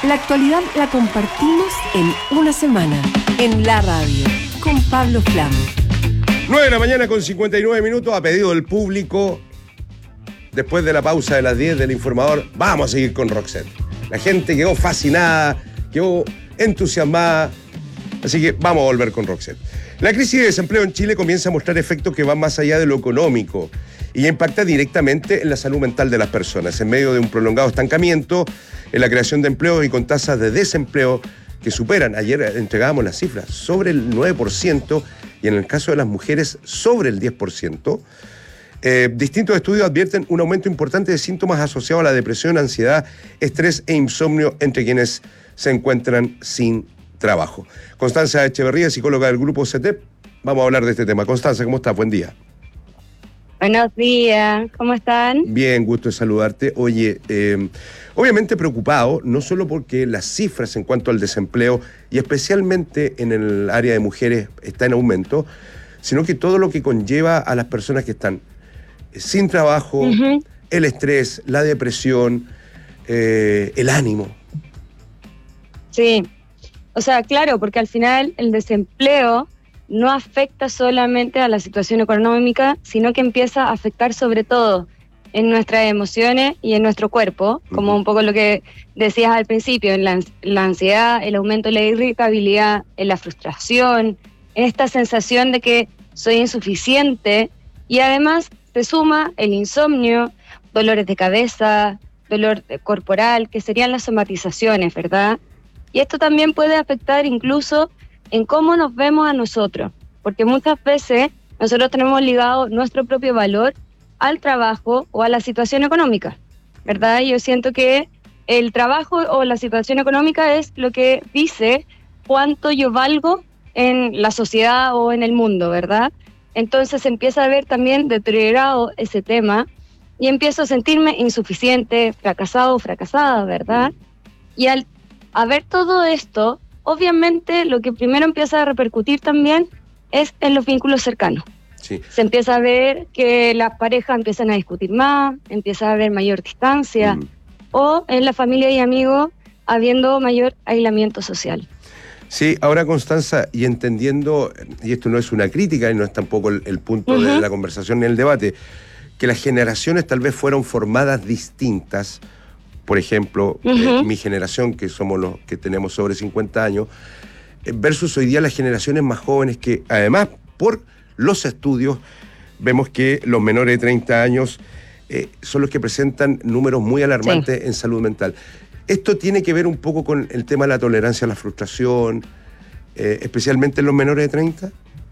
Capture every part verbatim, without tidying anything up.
La actualidad la compartimos en una semana, en la radio, con Pablo Flam. nueve de la mañana con cincuenta y nueve minutos, a pedido del público. Después de la pausa de las diez del informador, vamos a seguir con Roxette. La gente quedó fascinada, quedó entusiasmada, así que vamos a volver con Roxette. La crisis de desempleo en Chile comienza a mostrar efectos que van más allá de lo económico y impacta directamente en la salud mental de las personas, en medio de un prolongado estancamiento en la creación de empleos y con tasas de desempleo que superan, ayer entregábamos las cifras, sobre el nueve por ciento y en el caso de las mujeres sobre el diez por ciento. Eh, distintos estudios advierten un aumento importante de síntomas asociados a la depresión, ansiedad, estrés e insomnio entre quienes se encuentran sin trabajo. Constanza Echeverría, psicóloga del grupo C E T E P, vamos a hablar de este tema. Constanza, ¿cómo estás? Buen día. Buenos días, ¿cómo están? Bien, gusto de saludarte. Oye, eh, obviamente preocupado, no solo porque las cifras en cuanto al desempleo, y especialmente en el área de mujeres, está en aumento, sino que todo lo que conlleva a las personas que están sin trabajo, uh-huh. el estrés, la depresión, eh, el ánimo. Sí, o sea, claro, porque al final el desempleo no afecta solamente a la situación económica, sino que empieza a afectar sobre todo en nuestras emociones y en nuestro cuerpo, uh-huh. como un poco lo que decías al principio, en la, la ansiedad, el aumento de la irritabilidad, en la frustración, en esta sensación de que soy insuficiente, y además se suma el insomnio, dolores de cabeza, dolor corporal, que serían las somatizaciones, ¿verdad? Y esto también puede afectar incluso en cómo nos vemos a nosotros, porque muchas veces nosotros tenemos ligado nuestro propio valor al trabajo o a la situación económica, ¿verdad? Yo siento que el trabajo o la situación económica es lo que dice cuánto yo valgo en la sociedad o en el mundo, ¿verdad? Entonces empieza a ver también deteriorado ese tema y empiezo a sentirme insuficiente, fracasado o fracasada, ¿verdad? Y al a ver todo esto, obviamente lo que primero empieza a repercutir también es en los vínculos cercanos. Sí. Se empieza a ver que las parejas empiezan a discutir más, empieza a haber mayor distancia, mm. o en la familia y amigos habiendo mayor aislamiento social. Sí, ahora Constanza, y entendiendo, y esto no es una crítica y no es tampoco el, el punto uh-huh. de la conversación ni el debate, que las generaciones tal vez fueron formadas distintas. Por ejemplo, uh-huh. eh, mi generación, que somos los que tenemos sobre cincuenta años, eh, versus hoy día las generaciones más jóvenes que, además, por los estudios, vemos que los menores de treinta años eh, son los que presentan números muy alarmantes sí. en salud mental. Esto tiene que ver un poco con el tema de la tolerancia a la frustración, eh, especialmente en los menores de treinta.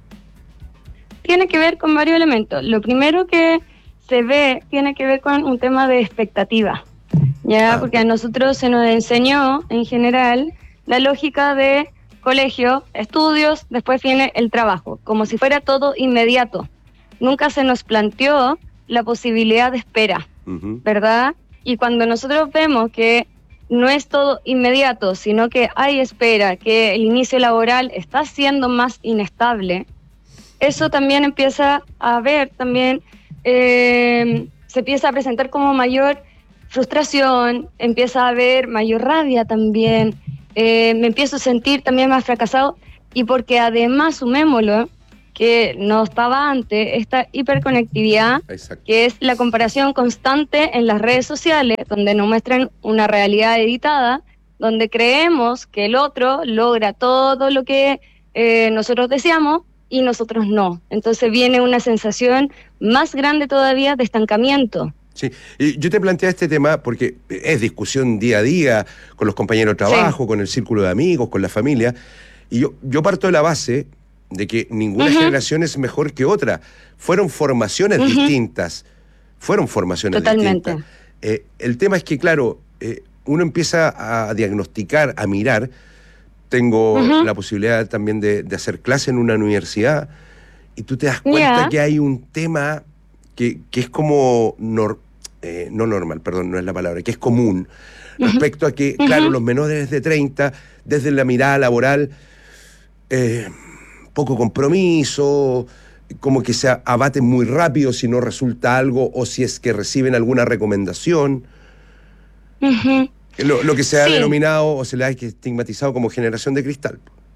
Tiene que ver con varios elementos. Lo primero que se ve tiene que ver con un tema de expectativa. Ya, porque a nosotros se nos enseñó, en general, la lógica de colegio, estudios, después viene el trabajo, como si fuera todo inmediato. Nunca se nos planteó la posibilidad de espera, uh-huh. ¿verdad? Y cuando nosotros vemos que no es todo inmediato, sino que hay espera, que el inicio laboral está siendo más inestable, eso también empieza a ver, también eh, se empieza a presentar como mayor frustración, empieza a haber mayor rabia también, eh, me empiezo a sentir también más fracasado, y porque además, sumémoslo, que no estaba antes, esta hiperconectividad, exacto. que es la comparación constante en las redes sociales, donde nos muestran una realidad editada, donde creemos que el otro logra todo lo que eh, nosotros deseamos y nosotros no. Entonces viene una sensación más grande todavía de estancamiento. Sí, y yo te planteé este tema porque es discusión día a día con los compañeros de trabajo, sí. con el círculo de amigos, con la familia, y yo, yo parto de la base de que ninguna uh-huh. generación es mejor que otra. Fueron formaciones uh-huh. distintas, fueron formaciones Totalmente. distintas. Eh, el tema es que, claro, eh, uno empieza a diagnosticar, a mirar. Tengo uh-huh. la posibilidad también de, de hacer clase en una universidad, y tú te das cuenta yeah. que hay un tema que, que es como, nor, eh, no normal, perdón, no es la palabra, que es común, uh-huh. respecto a que, uh-huh. claro, los menores de treinta, desde la mirada laboral, eh, poco compromiso, como que se abaten muy rápido si no resulta algo o si es que reciben alguna recomendación. Uh-huh. Lo, lo que se ha Sí. denominado o se le ha estigmatizado como generación de cristal.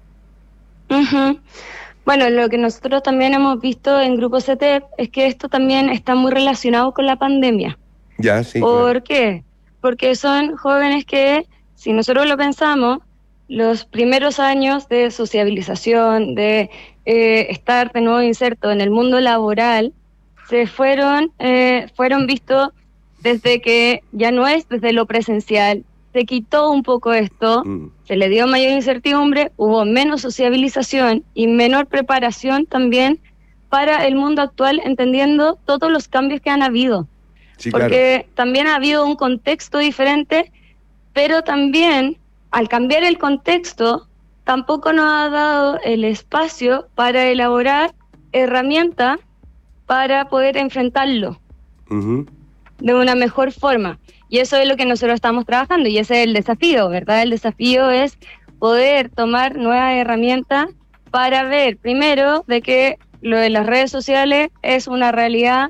Ujú. Bueno, lo que nosotros también hemos visto en Grupo C E T E P es que esto también está muy relacionado con la pandemia. Ya, sí. ¿Por claro. qué? Porque son jóvenes que, si nosotros lo pensamos, los primeros años de sociabilización, de eh, estar de nuevo inserto en el mundo laboral, se fueron, eh, fueron vistos desde que ya no es desde lo presencial, se quitó un poco esto, Mm. se le dio mayor incertidumbre, hubo menos sociabilización y menor preparación también para el mundo actual, entendiendo todos los cambios que han habido. Sí, claro. Porque también ha habido un contexto diferente, pero también al cambiar el contexto, tampoco nos ha dado el espacio para elaborar herramientas para poder enfrentarlo Ujú. de una mejor forma. Y eso es lo que nosotros estamos trabajando y ese es el desafío, ¿verdad? El desafío es poder tomar nuevas herramientas para ver, primero, de que lo de las redes sociales es una realidad,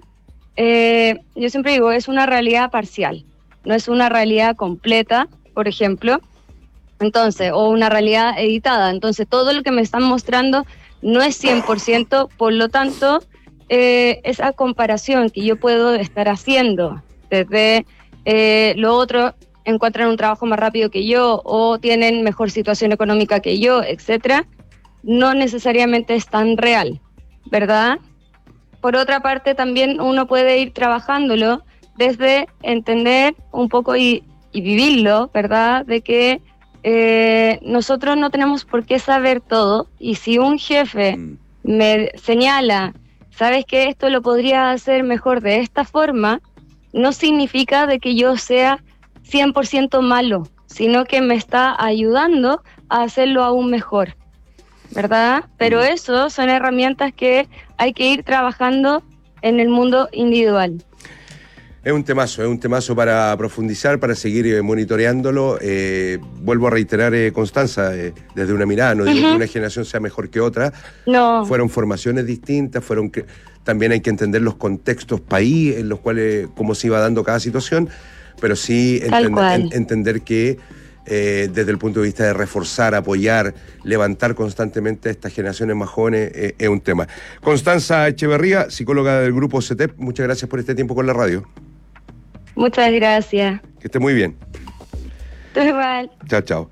eh, yo siempre digo, es una realidad parcial, no es una realidad completa, por ejemplo, entonces, o una realidad editada. Entonces, todo lo que me están mostrando no es cien por ciento, por lo tanto, eh, esa comparación que yo puedo estar haciendo desde eh, lo otro, encuentran un trabajo más rápido que yo o tienen mejor situación económica que yo, etcétera, no necesariamente es tan real, ¿verdad? Por otra parte, también uno puede ir trabajándolo desde entender un poco y, y vivirlo, ¿verdad? De que eh, nosotros no tenemos por qué saber todo y si un jefe Mm. me señala, ¿sabes que esto lo podría hacer mejor de esta forma? No significa de que yo sea cien por ciento malo, sino que me está ayudando a hacerlo aún mejor, ¿verdad? Pero Mm. eso son herramientas que hay que ir trabajando en el mundo individual. Es un temazo, es un temazo para profundizar, para seguir eh, monitoreándolo. Eh, vuelvo a reiterar, eh, Constanza, eh, desde una mirada, no digo Ujú. que una generación sea mejor que otra, No, fueron formaciones distintas, fueron que, también hay que entender los contextos país en los cuales, cómo se iba dando cada situación, pero sí Tal enten- cual. en- entender que eh, desde el punto de vista de reforzar, apoyar, levantar constantemente a estas generaciones más jóvenes, eh, es un tema. Constanza Echeverría, psicóloga del Grupo C E T E P, muchas gracias por este tiempo con la radio. muchas gracias. Que esté muy bien. Tú igual. Chao, chao.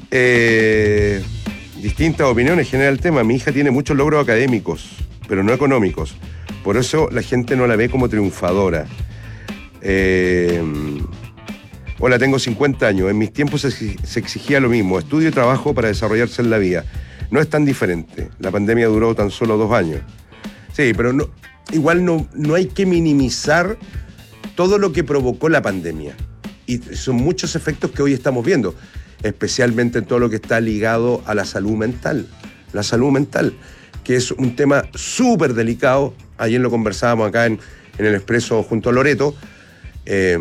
Eh, distintas opiniones genera el tema. Mi hija tiene muchos logros académicos, pero no económicos. Por eso la gente no la ve como triunfadora. Eh, hola, tengo cincuenta años. En mis tiempos se, se exigía lo mismo. Estudio y trabajo para desarrollarse en la vida. No es tan diferente. La pandemia duró tan solo dos años. Sí, pero no, igual no, no hay que minimizar todo lo que provocó la pandemia. Y son muchos efectos que hoy estamos viendo, especialmente en todo lo que está ligado a la salud mental. La salud mental, que es un tema súper delicado. Ayer lo conversábamos acá en, en el Expreso junto a Loreto. Eh,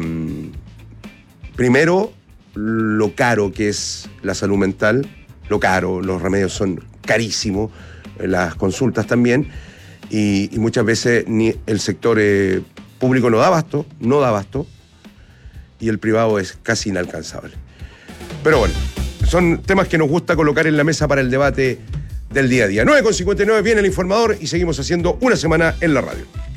primero, lo caro que es la salud mental. Lo caro, los remedios son carísimos, las consultas también. Y, y muchas veces ni el sector eh, público no da abasto, no da abasto, y el privado es casi inalcanzable. Pero bueno, son temas que nos gusta colocar en la mesa para el debate del día a día. nueve con cincuenta y nueve viene el informador y seguimos haciendo una semana en la radio.